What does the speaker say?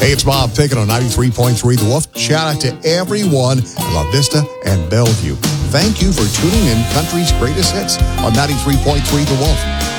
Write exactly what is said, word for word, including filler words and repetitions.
Hey, it's Bob Pickett on ninety-three point three The Wolf. Shout out to everyone in La Vista and Bellevue. Thank you for tuning in Country's Greatest Hits on ninety-three point three The Wolf.